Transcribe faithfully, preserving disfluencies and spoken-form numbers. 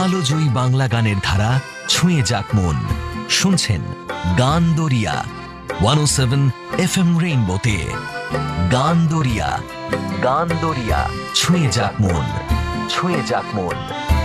আলোজয়ী বাংলা গানের ধারা ছুঁয়ে যাক মন। শুনছেন গান দরিয়া ওয়ান ও সেভেন এফ এম রেইনবোতে। গান দরিয়া, গান দরিয়া, ছুঁয়ে যাক মন, ছুঁয়ে যাক মন।